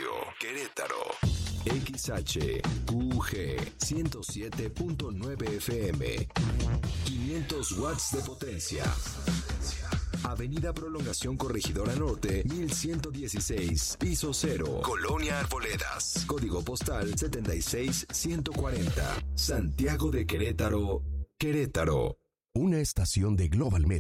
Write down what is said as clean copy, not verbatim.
Radio, Querétaro. XHQG 107.9 FM. 500 watts de potencia. Avenida Prolongación Corregidora Norte, 1116, piso 0, Colonia Arboledas. Código postal 76140. Santiago de Querétaro, Querétaro. Una estación de Global Media.